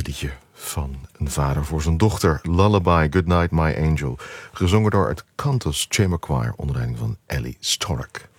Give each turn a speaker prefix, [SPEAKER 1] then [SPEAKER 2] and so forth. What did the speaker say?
[SPEAKER 1] liedje van een vader voor zijn dochter. Lullaby, Goodnight My Angel. Gezongen door het Cantus Chamber Choir onder leiding van Ellie Stork.